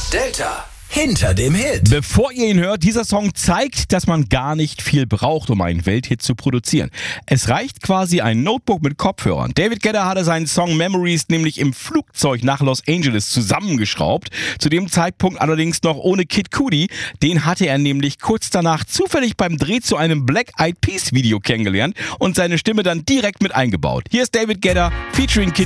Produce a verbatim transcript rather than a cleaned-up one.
Delta. Hinter dem Hit. Bevor ihr ihn hört, dieser Song zeigt, dass man gar nicht viel braucht, um einen Welthit zu produzieren. Es reicht quasi ein Notebook mit Kopfhörern. David Guetta hatte seinen Song Memories nämlich im Flugzeug nach Los Angeles zusammengeschraubt. Zu dem Zeitpunkt allerdings noch ohne Kid Cudi. Den hatte er nämlich kurz danach zufällig beim Dreh zu einem Black Eyed Peas Video kennengelernt und seine Stimme dann direkt mit eingebaut. Hier ist David Guetta featuring Kid